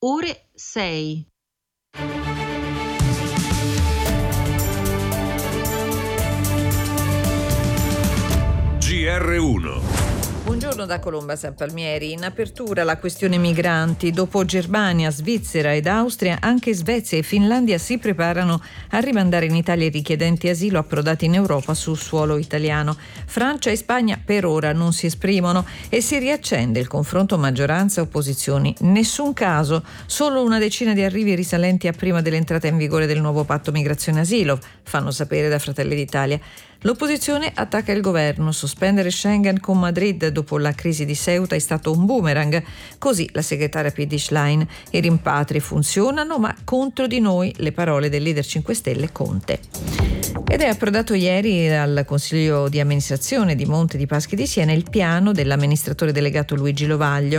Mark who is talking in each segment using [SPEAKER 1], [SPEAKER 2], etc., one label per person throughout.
[SPEAKER 1] ore 6.
[SPEAKER 2] GR1.
[SPEAKER 3] Buongiorno da Colomba San Palmieri. In apertura la questione migranti. Dopo Germania, Svizzera ed Austria, anche Svezia e Finlandia si preparano a rimandare in Italia i richiedenti asilo approdati in Europa sul suolo italiano. Francia e Spagna per ora non si esprimono e si riaccende il confronto maggioranza e opposizioni. Nessun caso, solo una decina di arrivi risalenti a prima dell'entrata in vigore del nuovo patto migrazione-asilo, fanno sapere da Fratelli d'Italia. L'opposizione attacca il governo. Sospendere Schengen con Madrid dopo la crisi di Ceuta è stato un boomerang. Così la segretaria PD Schlein. I rimpatri funzionano, ma contro di noi, le parole del leader 5 Stelle Conte. Ed è approdato ieri al Consiglio di amministrazione di Monte di Paschi di Siena il piano dell'amministratore delegato Luigi Lovaglio.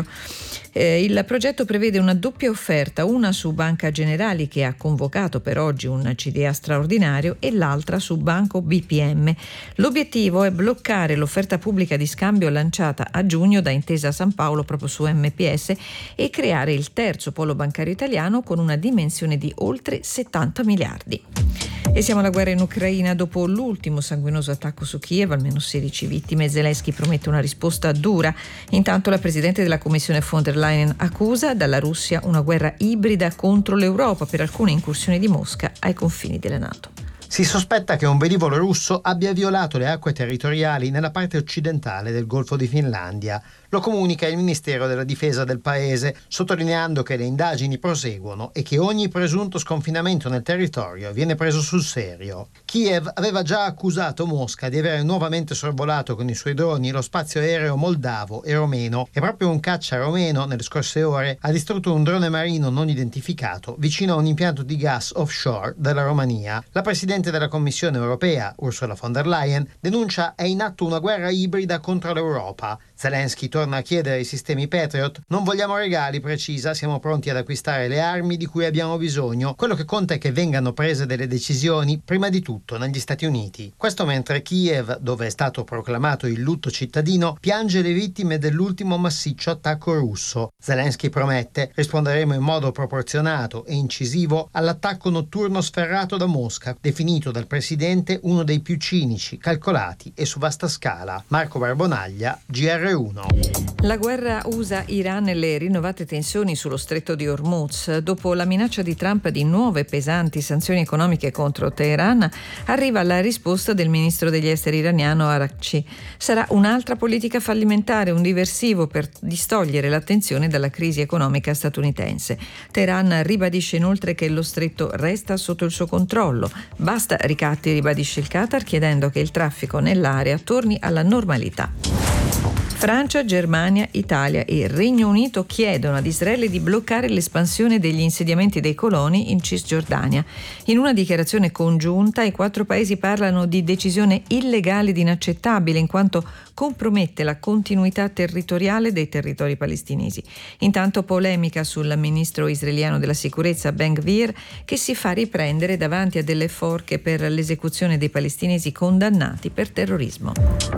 [SPEAKER 3] Il progetto prevede una doppia offerta, una su Banca Generali che ha convocato per oggi un CDA straordinario e l'altra su Banco BPM. L'obiettivo è bloccare l'offerta pubblica di scambio lanciata a giugno da Intesa San Paolo proprio su MPS e creare il terzo polo bancario italiano con una dimensione di oltre 70 miliardi. E siamo alla guerra in Ucraina. Dopo l'ultimo sanguinoso attacco su Kiev, almeno 16 vittime, Zelensky promette una risposta dura. Intanto la Presidente della Commissione von der Leyen accusa dalla Russia una guerra ibrida contro l'Europa per alcune incursioni di Mosca ai confini della NATO.
[SPEAKER 4] Si sospetta che un velivolo russo abbia violato le acque territoriali nella parte occidentale del Golfo di Finlandia. Lo comunica il Ministero della Difesa del paese, sottolineando che le indagini proseguono e che ogni presunto sconfinamento nel territorio viene preso sul serio. Kiev aveva già accusato Mosca di aver nuovamente sorvolato con i suoi droni lo spazio aereo moldavo e romeno e proprio un caccia romeno nelle scorse ore ha distrutto un drone marino non identificato vicino a un impianto di gas offshore della Romania. La Presidente della Commissione europea, Ursula von der Leyen, denuncia è in atto una guerra ibrida contro l'Europa. Zelensky torna a chiedere ai sistemi Patriot: non vogliamo regali, precisa, siamo pronti ad acquistare le armi di cui abbiamo bisogno. Quello che conta è che vengano prese delle decisioni, prima di tutto negli Stati Uniti. Questo mentre Kiev, dove è stato proclamato il lutto cittadino, piange le vittime dell'ultimo massiccio attacco russo. Zelensky promette: risponderemo in modo proporzionato e incisivo all'attacco notturno sferrato da Mosca, definito dal presidente uno dei più cinici, calcolati e su vasta scala. Marco Barbonaglia, GR1.
[SPEAKER 3] La guerra USA-Iran e le rinnovate tensioni sullo stretto di Hormuz. Dopo la minaccia di Trump di nuove pesanti sanzioni economiche contro Teheran, arriva la risposta del ministro degli esteri iraniano Araghchi. Sarà un'altra politica fallimentare, un diversivo per distogliere l'attenzione dalla crisi economica statunitense. Teheran ribadisce inoltre che lo stretto resta sotto il suo controllo. Basta ricatti, ribadisce il Qatar, chiedendo che il traffico nell'area torni alla normalità. Francia, Germania, Italia e Regno Unito chiedono ad Israele di bloccare l'espansione degli insediamenti dei coloni in Cisgiordania. In una dichiarazione congiunta i 4 paesi parlano di decisione illegale ed inaccettabile in quanto compromette la continuità territoriale dei territori palestinesi. Intanto polemica sul ministro israeliano della sicurezza Ben Gvir, che si fa riprendere davanti a delle forche per l'esecuzione dei palestinesi condannati per terrorismo.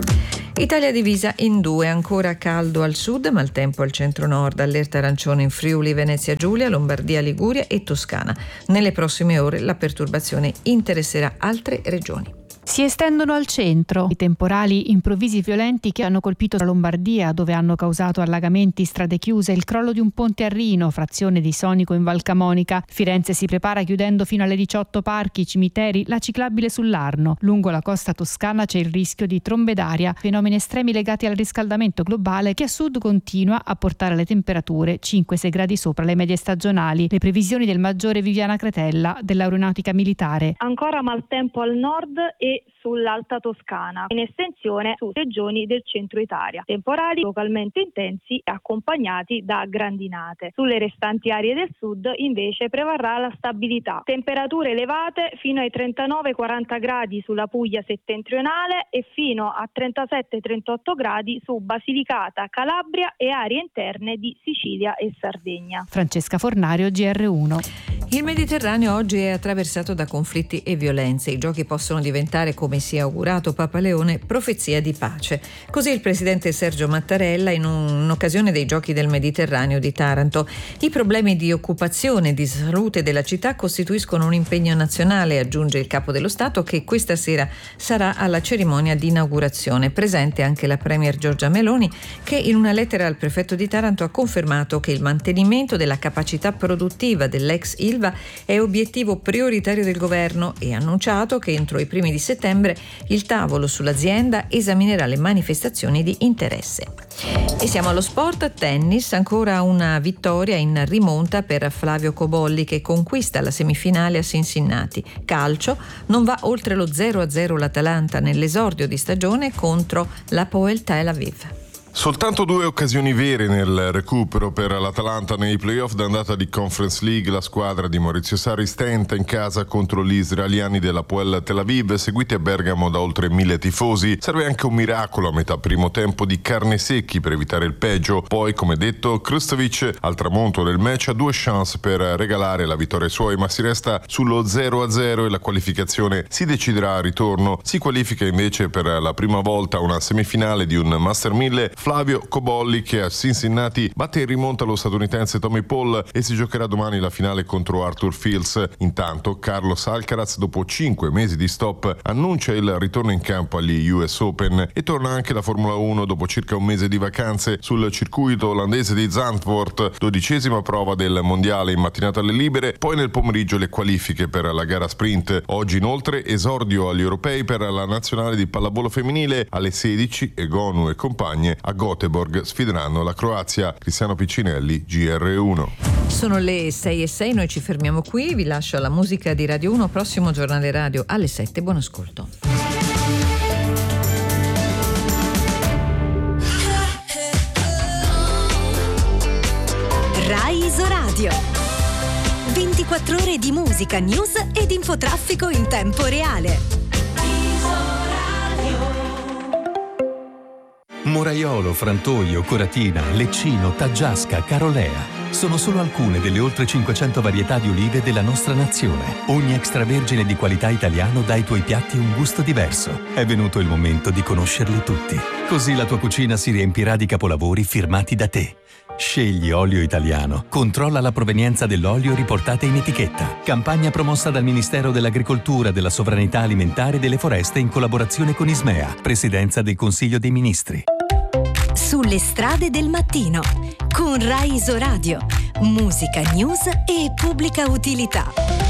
[SPEAKER 3] Italia divisa in due, ancora caldo al sud ma il tempo al centro-nord, allerta arancione in Friuli, Venezia Giulia, Lombardia, Liguria e Toscana. Nelle prossime ore la perturbazione interesserà altre regioni.
[SPEAKER 5] Si estendono al centro i temporali improvvisi e violenti che hanno colpito la Lombardia, dove hanno causato allagamenti, strade chiuse, il crollo di un ponte a Rino, frazione di Sonico in Val Camonica. Firenze si prepara chiudendo fino alle 18 parchi, cimiteri, la ciclabile sull'Arno. Lungo la costa toscana c'è il rischio di trombe d'aria, fenomeni estremi legati al riscaldamento globale che a sud continua a portare le temperature 5-6 gradi sopra le medie stagionali. Le previsioni del maggiore Viviana Cretella dell'Aeronautica Militare.
[SPEAKER 6] Ancora maltempo al nord e sull'Alta Toscana, in estensione su regioni del centro Italia. Temporali localmente intensi accompagnati da grandinate. Sulle restanti aree del sud invece prevarrà la stabilità. Temperature elevate fino ai 39-40 gradi sulla Puglia settentrionale e fino a 37-38 gradi su Basilicata, Calabria e aree interne di Sicilia e Sardegna.
[SPEAKER 5] Francesca Fornario, GR1.
[SPEAKER 3] Il Mediterraneo oggi è attraversato da conflitti e violenze. I giochi possono diventare, come si è augurato Papa Leone, profezia di pace. Così il presidente Sergio Mattarella in un'occasione dei Giochi del Mediterraneo di Taranto. I problemi di occupazione e di salute della città costituiscono un impegno nazionale, aggiunge il capo dello Stato, che questa sera sarà alla cerimonia di inaugurazione. Presente anche la premier Giorgia Meloni, che in una lettera al prefetto di Taranto ha confermato che il mantenimento della capacità produttiva dell'ex Ilva è obiettivo prioritario del governo e ha annunciato che entro i primi di settembre il tavolo sull'azienda esaminerà le manifestazioni di interesse. E siamo allo sport. Tennis, ancora una vittoria in rimonta per Flavio Cobolli, che conquista la semifinale a Cincinnati. Calcio, non va oltre lo 0-0 l'Atalanta nell'esordio di stagione contro l'Hapoel Tel Aviv.
[SPEAKER 1] Soltanto 2 occasioni vere nel recupero per l'Atalanta nei playoff d'andata di Conference League. La squadra di Maurizio Sarri stenta in casa contro gli israeliani dell'Hapoel Tel Aviv, seguiti a Bergamo da oltre 1000 tifosi. Serve anche un miracolo a metà primo tempo di carne secchi per evitare il peggio. Poi, come detto, Krstovic al tramonto del match ha 2 chance per regalare la vittoria ai suoi, ma si resta sullo 0-0 e la qualificazione si deciderà a ritorno. Si qualifica invece per la prima volta una semifinale di un Master 1000 Flavio Cobolli, che a Cincinnati batte in rimonta lo statunitense Tommy Paul e si giocherà domani la finale contro Arthur Fils. Intanto Carlos Alcaraz, dopo 5 mesi di stop, annuncia il ritorno in campo agli US Open e torna anche la Formula 1 dopo circa un mese di vacanze sul circuito olandese di Zandvoort, 12ª prova del mondiale in mattinata alle libere, poi nel pomeriggio le qualifiche per la gara sprint. Oggi inoltre esordio agli europei per la nazionale di pallavolo femminile alle 16 e Gonu e compagne a Göteborg sfideranno la Croazia. Cristiano Piccinelli, GR1.
[SPEAKER 3] Sono le 6:06, noi ci fermiamo qui, vi lascio alla musica di Radio 1, prossimo giornale radio alle 7, buon ascolto.
[SPEAKER 2] Rai Isoradio, 24 ore di musica, news ed infotraffico in tempo reale.
[SPEAKER 7] Moraiolo, Frantoio, Coratina, Leccino, Taggiasca, Carolea. Sono solo alcune delle oltre 500 varietà di olive della nostra nazione. Ogni extravergine di qualità italiano dà ai tuoi piatti un gusto diverso. È venuto il momento di conoscerli tutti. Così la tua cucina si riempirà di capolavori firmati da te. Scegli olio italiano. Controlla la provenienza dell'olio riportata in etichetta. Campagna promossa dal Ministero dell'Agricoltura, della Sovranità Alimentare e delle Foreste in collaborazione con Ismea, Presidenza del Consiglio dei Ministri.
[SPEAKER 2] Sulle strade del mattino, con Rai Isoradio. Musica, news e pubblica utilità.